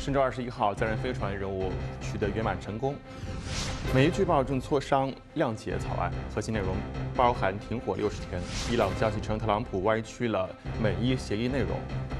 神舟21号载人飞船任务取得圆满成功。美伊据报正磋商谅解草案，核心内容包含停火60天。伊朗消息称，特朗普歪曲了美伊协议内容。